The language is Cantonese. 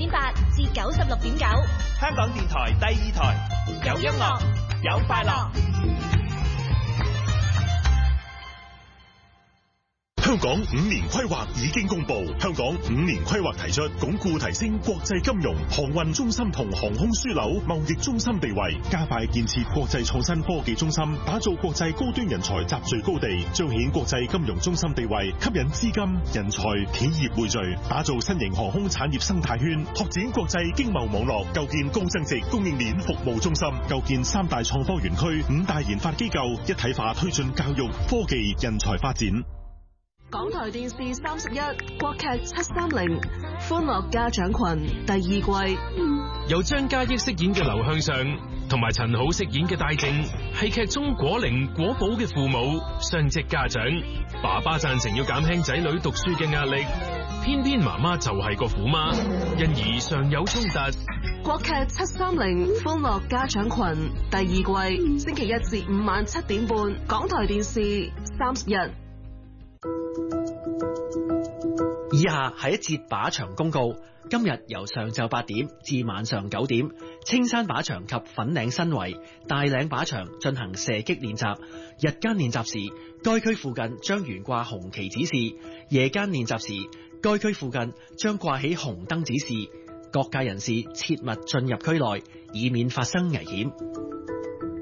96.8至96.9， 香港電台第2台，有音樂，有快樂。 香港5年規劃已經公布，香港5年規劃提出鞏固提升國際金融、航運中心同航空樞紐貿易中心地位，加快建設國際創新科技中心，打造國際高端人才集聚高地，彰顯國際金融中心地位，吸引資金、人才、企業匯聚，打造新型航空產業生態圈，拓展國際經貿網絡，構建高增值供應鏈服務中心，構建3大創科園區、5大研發機構，一體化推進教育、科技、人才發展。 港台電視31國劇730歡樂家長群第2季， 由張嘉益飾演嘅劉向上同埋陳好飾演嘅戴靜，係劇中果靈果寶嘅父母，雙職家長。爸爸贊成要減輕仔女讀書嘅壓力，偏偏媽媽就係個虎媽，因而常有衝突。 國劇730歡樂家長群第2季，星期1至5晚7點半，港台電視31。 以下係一節靶場公告。今日由上晝8點至晚上9點，青山靶場及粉嶺新圍、大嶺靶場進行射擊練習。日間練習時，該區附近將懸掛紅旗指示；夜間練習時，該區附近將掛起紅燈指示。各界人士切勿進入區內，以免發生危險。